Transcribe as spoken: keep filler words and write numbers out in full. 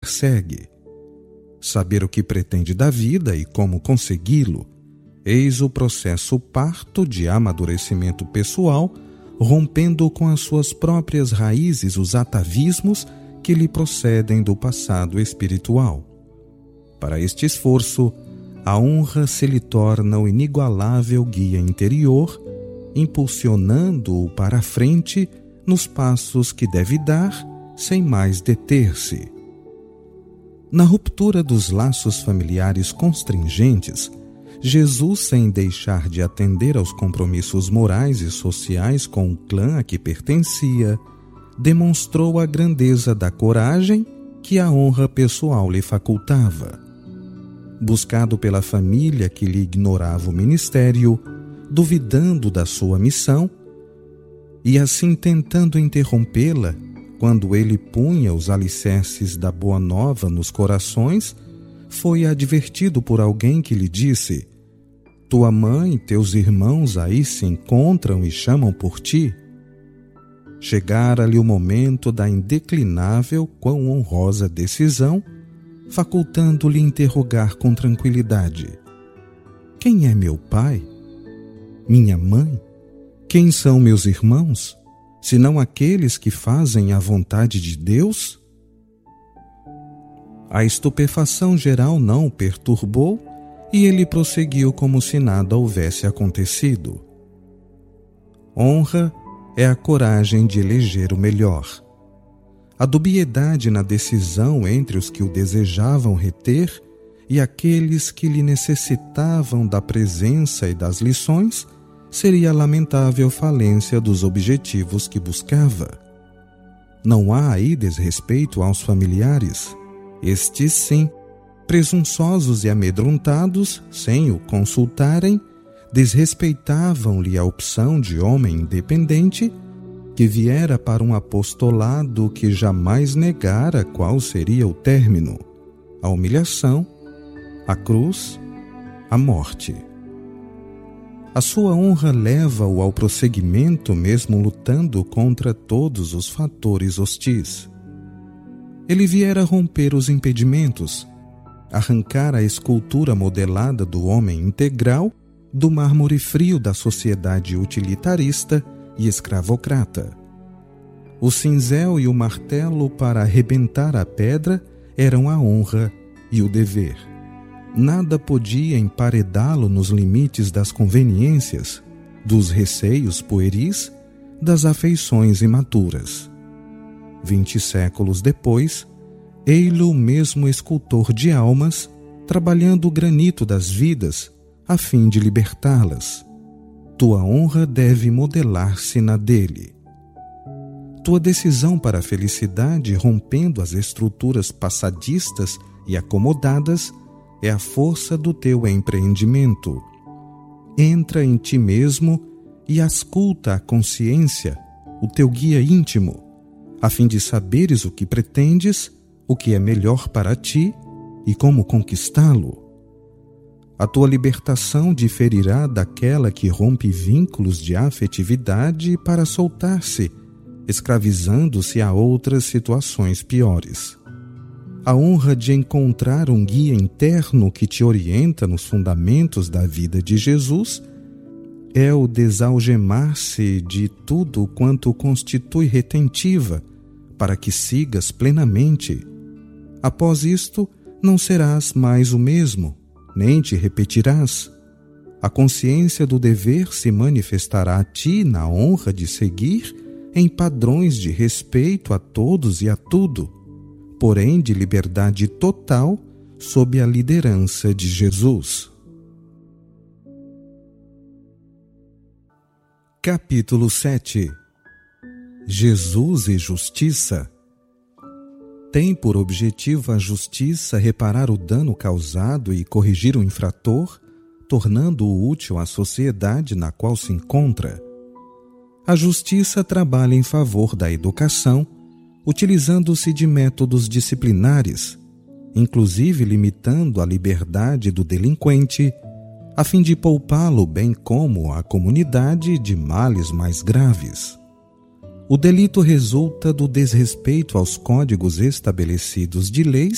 persegue. Saber o que pretende da vida e como consegui-lo, eis o processo parto de amadurecimento pessoal, rompendo com as suas próprias raízes os atavismos que lhe procedem do passado espiritual. Para este esforço, a honra se lhe torna o inigualável guia interior, impulsionando-o para a frente nos passos que deve dar, sem mais deter-se. Na ruptura dos laços familiares constringentes, Jesus, sem deixar de atender aos compromissos morais e sociais com o clã a que pertencia, demonstrou a grandeza da coragem que a honra pessoal lhe facultava. Buscado pela família que lhe ignorava o ministério, duvidando da sua missão, e assim tentando interrompê-la, quando ele punha os alicerces da Boa Nova nos corações, foi advertido por alguém que lhe disse: tua mãe e teus irmãos aí se encontram e chamam por ti. Chegara-lhe o momento da indeclinável, quão honrosa decisão, facultando-lhe interrogar com tranquilidade: quem é meu pai? Minha mãe? Quem são meus irmãos, senão aqueles que fazem a vontade de Deus? A estupefação geral não o perturbou e ele prosseguiu como se nada houvesse acontecido. Honra é a coragem de eleger o melhor. A dubiedade na decisão entre os que o desejavam reter e aqueles que lhe necessitavam da presença e das lições seria a lamentável falência dos objetivos que buscava. Não há aí desrespeito aos familiares. Estes, sim, presunçosos e amedrontados, sem o consultarem, desrespeitavam-lhe a opção de homem independente que viera para um apostolado que jamais negara qual seria o término: a humilhação, a cruz, a morte. A sua honra leva-o ao prosseguimento mesmo lutando contra todos os fatores hostis. Ele viera romper os impedimentos, arrancar a escultura modelada do homem integral do mármore frio da sociedade utilitarista e escravocrata. O cinzel e o martelo para arrebentar a pedra eram a honra e o dever. Nada podia emparedá-lo nos limites das conveniências, dos receios pueris, das afeições imaturas. Vinte séculos depois, ei-lo mesmo escultor de almas, trabalhando o granito das vidas, a fim de libertá-las. Tua honra deve modelar-se na dele. Tua decisão para a felicidade, rompendo as estruturas passadistas e acomodadas, é a força do teu empreendimento. Entra em ti mesmo e ausculta a consciência, o teu guia íntimo, a fim de saberes o que pretendes, o que é melhor para ti e como conquistá-lo. A tua libertação diferirá daquela que rompe vínculos de afetividade para soltar-se, escravizando-se a outras situações piores. A honra de encontrar um guia interno que te orienta nos fundamentos da vida de Jesus é o desalgemar-se de tudo quanto constitui retentiva, para que sigas plenamente. Após isto, não serás mais o mesmo, nem te repetirás. A consciência do dever se manifestará a ti na honra de seguir em padrões de respeito a todos e a tudo, porém de liberdade total sob a liderança de Jesus. Capítulo sete. Jesus e Justiça. Tem por objetivo a justiça reparar o dano causado e corrigir o infrator, tornando-o útil à sociedade na qual se encontra. A justiça trabalha em favor da educação, utilizando-se de métodos disciplinares, inclusive limitando a liberdade do delinquente, a fim de poupá-lo bem como a comunidade de males mais graves. O delito resulta do desrespeito aos códigos estabelecidos de leis